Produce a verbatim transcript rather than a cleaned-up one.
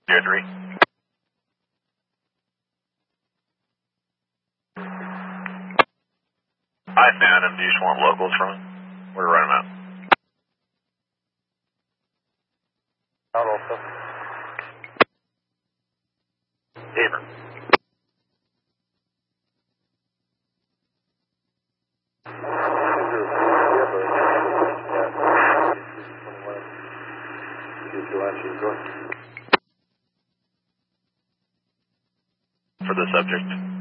Tier three. I found him. Do you just want locals from him? Where to run him out? Out also. Haver. For the subject.